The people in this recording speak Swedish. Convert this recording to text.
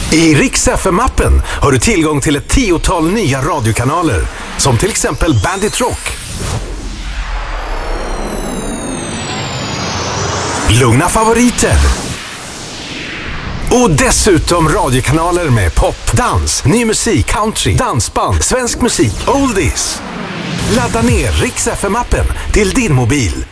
I Rix FM-appen har du tillgång till ett 10-tal nya radiokanaler, som till exempel Bandit Rock, Lugna favoriter och dessutom radiokanaler med pop, dans, ny musik, country, dansband, svensk musik, oldies. Ladda ner Rix FM-appen till din mobil